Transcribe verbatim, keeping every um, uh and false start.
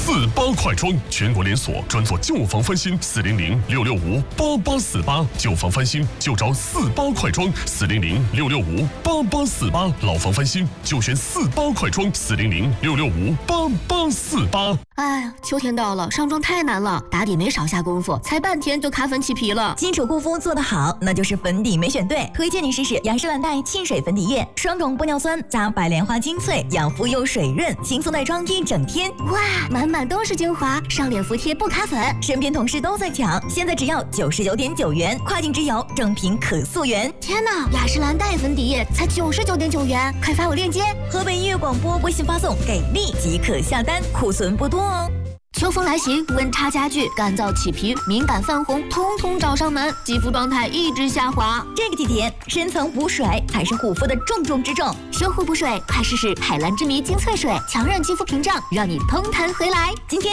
四八快装，全国连锁，专做旧房翻新，四零零六六五八八四八，旧房翻新就找四八快装，四零零六六五八八四八，老房翻新就选四八快装，四零零六六五八八四八。 哎，秋天到了，上妆太难了，打底没少下功夫，才半天就卡粉起皮了。 基础护肤做得好，那就是粉底没选对。推荐你试试雅诗兰黛沁水粉底液，双种玻尿酸加白莲花精粹，养肤又水润，轻松带妆一整天。 哇，满满都是精华，上脸服帖不卡粉。 身边同事都在抢，现在只要九十九点九元，跨境直邮，正品可溯源。 天哪，雅诗兰黛粉底液才九十九点九元，快发我链接。 河北音乐广播微信发送给力即可下单，库存不多哦。 秋风来袭，温差加剧，干燥起皮、敏感泛红，通通找上门，肌肤状态一直下滑。 这个季节，深层补水才是护肤的重中之重。 修护补水，快试试海蓝之谜精粹水，强韧肌肤屏障，让你蓬弹回来。 今天。